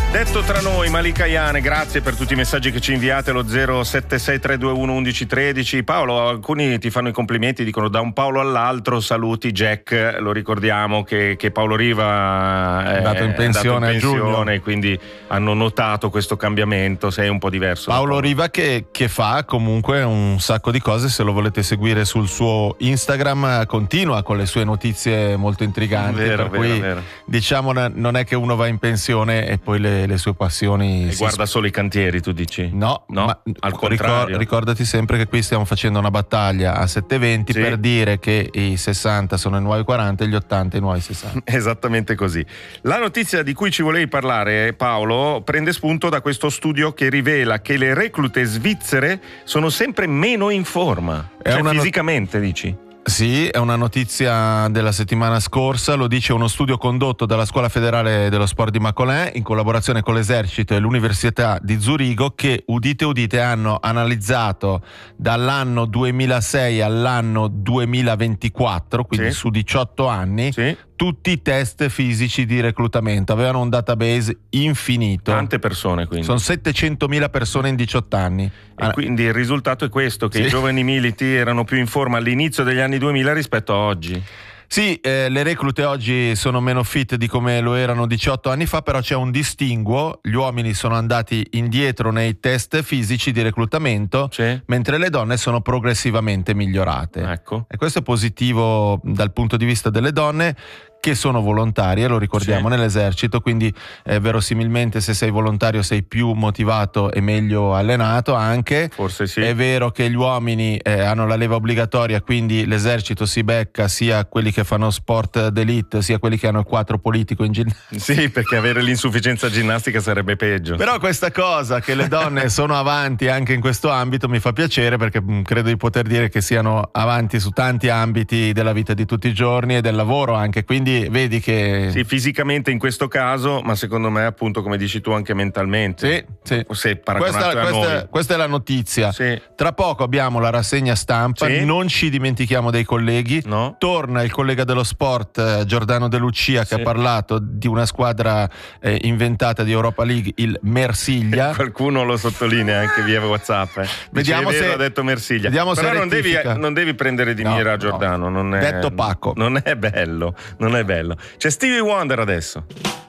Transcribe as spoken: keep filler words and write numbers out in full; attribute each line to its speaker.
Speaker 1: Detto tra noi, Malika Ayane, grazie per tutti i messaggi che ci inviate allo zero sette sei tre due uno uno uno uno tre. Paolo, alcuni ti fanno i complimenti, dicono da un Paolo all'altro, saluti Jack, lo ricordiamo che, che Paolo Riva è
Speaker 2: andato in pensione,
Speaker 1: è andato in pensione
Speaker 2: a giugno,
Speaker 1: quindi hanno notato questo cambiamento, sei un po' diverso.
Speaker 2: Paolo Riva che, che fa comunque un sacco di cose, se lo volete seguire sul suo Instagram continua con le sue notizie molto intriganti,
Speaker 1: vero,
Speaker 2: per
Speaker 1: vero,
Speaker 2: cui
Speaker 1: vero.
Speaker 2: diciamo non è che uno va in pensione e poi le, le sue passioni
Speaker 1: E
Speaker 2: si
Speaker 1: guarda solo i cantieri, tu dici?
Speaker 2: No,
Speaker 1: no?
Speaker 2: Ma
Speaker 1: al contrario.
Speaker 2: Ricor- ricordati sempre che qui stiamo facendo una battaglia a settecentoventi, sì, per dire che i sessanta sono i nuovi quaranta e gli ottanta i nuovi sessanta.
Speaker 1: Esattamente così. La notizia di cui ci volevi parlare, Paolo, prende spunto da questo studio che rivela che le reclute svizzere sono sempre meno in forma.
Speaker 2: È
Speaker 1: cioè
Speaker 2: una
Speaker 1: fisicamente,
Speaker 2: not-
Speaker 1: dici?
Speaker 2: Sì, è una notizia della settimana scorsa, lo dice uno studio condotto dalla Scuola Federale dello Sport di Macolin in collaborazione con l'Esercito e l'Università di Zurigo, che, udite udite, hanno analizzato dall'anno duemilasei all'anno duemilaventiquattro, quindi
Speaker 1: sì,
Speaker 2: su diciotto anni,
Speaker 1: sì,
Speaker 2: tutti i test fisici di reclutamento. Avevano un database infinito.
Speaker 1: Tante persone, quindi.
Speaker 2: Sono settecentomila persone in diciotto anni.
Speaker 1: E quindi il risultato è questo, che
Speaker 2: sì,
Speaker 1: i giovani militi erano più in forma all'inizio degli anni duemila rispetto a oggi.
Speaker 2: Sì, eh, le reclute oggi sono meno fit di come lo erano diciotto anni fa, però c'è un distinguo: gli uomini sono andati indietro nei test fisici di reclutamento,
Speaker 1: sì,
Speaker 2: mentre le donne sono progressivamente migliorate.
Speaker 1: Ecco.
Speaker 2: E questo è positivo dal punto di vista delle donne, che sono volontarie, lo ricordiamo, sì, nell'esercito, quindi eh, verosimilmente se sei volontario sei più motivato e meglio allenato anche.
Speaker 1: Forse sì.
Speaker 2: È vero che gli uomini eh, hanno la leva obbligatoria, quindi l'esercito si becca sia quelli che fanno sport d'elite sia quelli che hanno il quattro politico in ginnastica.
Speaker 1: Sì, perché avere l'insufficienza ginnastica sarebbe peggio.
Speaker 2: Però questa cosa che le donne sono avanti anche in questo ambito mi fa piacere, perché mh, credo di poter dire che siano avanti su tanti ambiti della vita di tutti i giorni e del lavoro anche, quindi vedi che
Speaker 1: sì, fisicamente in questo caso, ma secondo me appunto come dici tu anche mentalmente.
Speaker 2: Sì, sì.
Speaker 1: Se paragonato
Speaker 2: questa,
Speaker 1: a
Speaker 2: questa,
Speaker 1: noi.
Speaker 2: questa è la notizia.
Speaker 1: Sì.
Speaker 2: Tra poco abbiamo la rassegna stampa,
Speaker 1: sì,
Speaker 2: non ci dimentichiamo dei colleghi.
Speaker 1: No.
Speaker 2: Torna il collega dello sport eh, Giordano De Lucia, che sì, ha parlato di una squadra eh, inventata di Europa League, il Mersiglia.
Speaker 1: Qualcuno lo sottolinea anche via WhatsApp. Eh.
Speaker 2: Vediamo se
Speaker 1: ha detto Mersiglia.
Speaker 2: Vediamo
Speaker 1: Però
Speaker 2: se
Speaker 1: non devi, non devi prendere di
Speaker 2: no,
Speaker 1: mira
Speaker 2: no.
Speaker 1: Giordano. Non è,
Speaker 2: detto Paco.
Speaker 1: Non è bello, non è bello. C'è Stevie Wonder adesso.